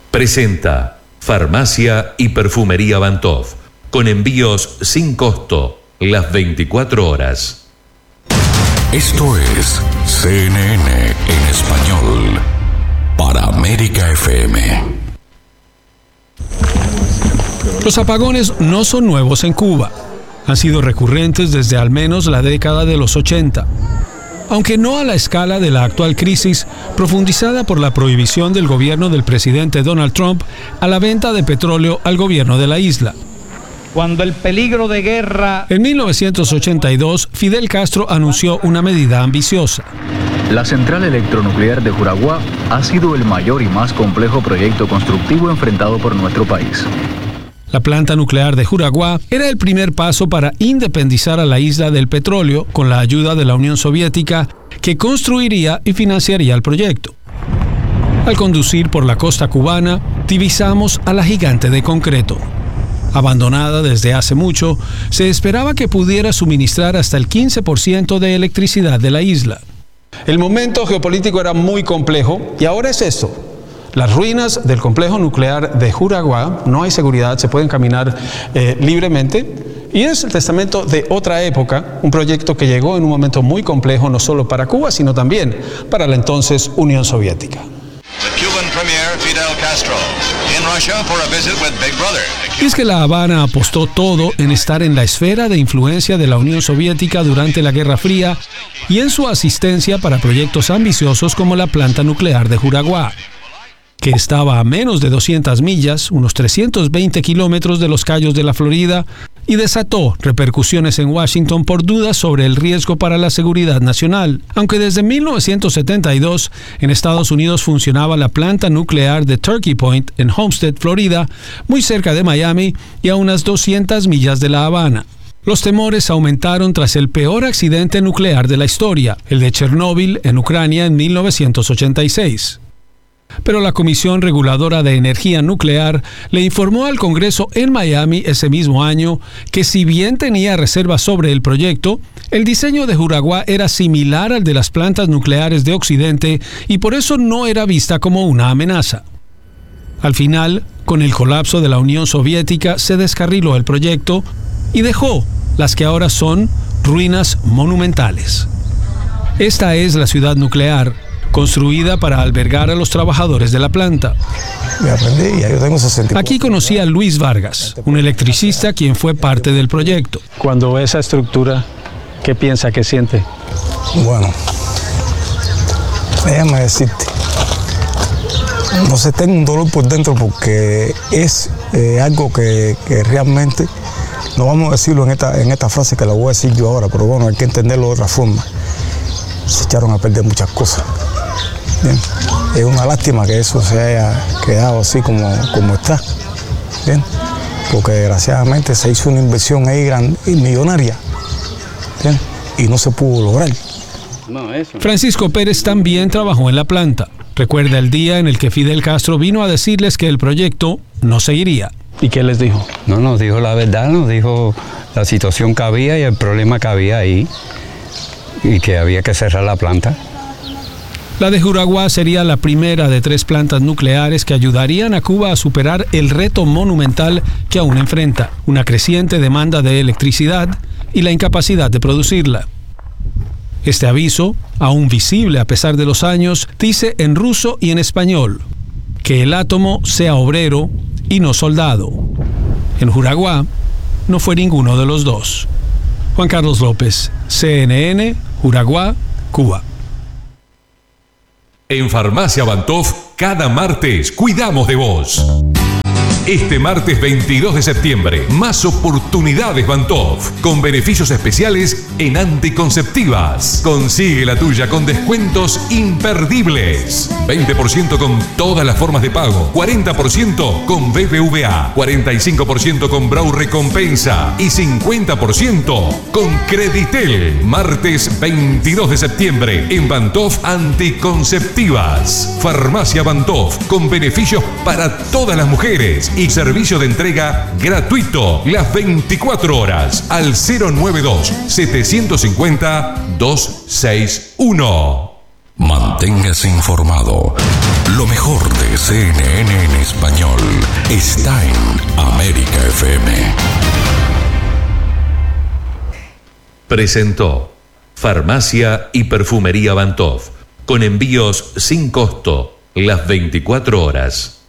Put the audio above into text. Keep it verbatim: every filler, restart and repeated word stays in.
Presenta Farmacia y Perfumería Bantov, con envíos sin costo las veinticuatro horas. Esto es C N N en español para América F M. Los apagones no son nuevos en Cuba. Han sido recurrentes desde al menos la década de los ochenta. Aunque no a la escala de la actual crisis, profundizada por la prohibición del gobierno del presidente Donald Trump a la venta de petróleo al gobierno de la isla. Cuando el peligro de guerra... En mil novecientos ochenta y dos, Fidel Castro anunció una medida ambiciosa. La central electronuclear de Juraguá ha sido el mayor y más complejo proyecto constructivo enfrentado por nuestro país. La planta nuclear de Juraguá era el primer paso para independizar a la isla del petróleo con la ayuda de la Unión Soviética, que construiría y financiaría el proyecto. Al conducir por la costa cubana, divisamos a la gigante de concreto. Abandonada desde hace mucho, se esperaba que pudiera suministrar hasta el quince por ciento de electricidad de la isla. El momento geopolítico era muy complejo y ahora es esto. Las ruinas del complejo nuclear de Juraguá, no hay seguridad, se pueden caminar eh, libremente. Y es el testamento de otra época, un proyecto que llegó en un momento muy complejo no solo para Cuba, sino también para la entonces Unión Soviética. Y es que La Habana apostó todo en estar en la esfera de influencia de la Unión Soviética durante la Guerra Fría y en su asistencia para proyectos ambiciosos como la planta nuclear de Juraguá, que estaba a menos de doscientas millas, unos trescientos veinte kilómetros de los Cayos de la Florida, y desató repercusiones en Washington por dudas sobre el riesgo para la seguridad nacional. Aunque desde mil novecientos setenta y dos en Estados Unidos funcionaba la planta nuclear de Turkey Point en Homestead, Florida, muy cerca de Miami y a unas doscientas millas de La Habana. Los temores aumentaron tras el peor accidente nuclear de la historia, el de Chernóbil en Ucrania en mil novecientos ochenta y seis. Pero la Comisión Reguladora de Energía Nuclear le informó al Congreso en Miami ese mismo año que si bien tenía reservas sobre el proyecto, el diseño de Juraguá era similar al de las plantas nucleares de Occidente y por eso no era vista como una amenaza. Al final, con el colapso de la Unión Soviética, se descarriló el proyecto y dejó las que ahora son ruinas monumentales. Esta es la ciudad nuclear, construida para albergar a los trabajadores de la planta. Me aprendí, ya yo tengo sesenta. Aquí conocí a Luis Vargas, un electricista quien fue parte del proyecto. Cuando ve esa estructura, ¿qué piensa, qué siente? Bueno, déjame decirte, no sé, tengo un dolor por dentro porque es eh, algo que, que realmente, no vamos a decirlo en esta, en esta frase que la voy a decir yo ahora, pero bueno, hay que entenderlo de otra forma. Se echaron a perder muchas cosas. Bien. Es una lástima que eso se haya quedado así como, como está. Bien. Porque desgraciadamente se hizo una inversión ahí gran, y millonaria. Bien. Y no se pudo lograr. No, eso. Francisco Pérez también trabajó en la planta. Recuerda el día en el que Fidel Castro vino a decirles que el proyecto no seguiría. ¿Y qué les dijo? No, nos dijo la verdad, nos dijo la situación que había y el problema que había ahí y que había que cerrar la planta. La de Juraguá sería la primera de tres plantas nucleares que ayudarían a Cuba a superar el reto monumental que aún enfrenta, una creciente demanda de electricidad y la incapacidad de producirla. Este aviso, aún visible a pesar de los años, dice en ruso y en español que el átomo sea obrero y no soldado. En Juraguá no fue ninguno de los dos. Juan Carlos López, C N N, Juraguá, Cuba. En Farmacia Bantov, cada martes cuidamos de vos. Este martes veintidós de septiembre, más oportunidades Bantov, con beneficios especiales en anticonceptivas. Consigue la tuya con descuentos imperdibles. veinte por ciento con todas las formas de pago, cuarenta por ciento con B B V A, cuarenta y cinco por ciento con Brau Recompensa y cincuenta por ciento con Creditel. Martes veintidós de septiembre en Bantov Anticonceptivas. Farmacia Bantov, con beneficios para todas las mujeres y servicio de entrega gratuito las veinticuatro horas al cero nueve dos, siete cinco cero, dos seis uno. Manténgase informado. Lo mejor de C N N en español está en América F M. Presentó Farmacia y Perfumería Bantov, con envíos sin costo las veinticuatro horas.